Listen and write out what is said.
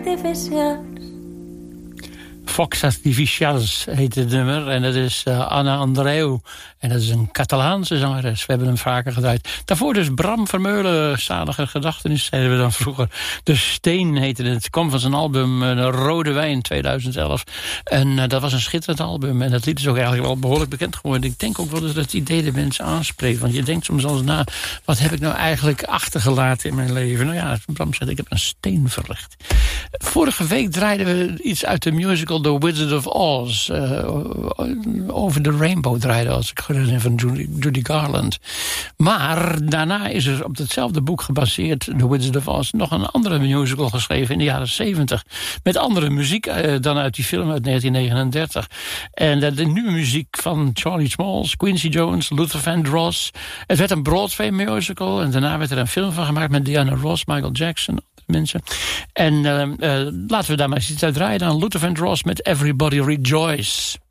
Fox Artificials heet het nummer. En dat is Anna Andreu. En dat is een Catalaanse zangeres. We hebben hem vaker gedraaid. Daarvoor dus Bram Vermeulen. Zalige gedachtenis, zeiden we dan vroeger. De Steen heette het. Het kwam van zijn album Rode Wijn 2011. En dat was een schitterend album. En dat lied is ook eigenlijk wel behoorlijk bekend geworden. Ik denk ook wel dat het idee de mensen aanspreekt. Want je denkt soms eens na, wat heb ik nou eigenlijk achtergelaten in mijn leven? Nou ja, Bram zegt, ik heb een steen verlegd. Vorige week draaiden we iets uit de musical The Wizard of Oz. Over the Rainbow draaide, als ik herinner, van Judy Garland. Maar daarna is er op hetzelfde boek gebaseerd, The Wizard of Oz, nog een andere musical geschreven in de jaren 70. Met andere muziek dan uit die film uit 1939. En de nieuwe muziek van Charlie Smalls, Quincy Jones, Luther Vandross. Het werd een Broadway musical en daarna werd er een film van gemaakt met Diana Ross, Michael Jackson, mensen. En laten we daar maar eens iets uit draaien dan. Luther Vandross met Everybody Rejoice.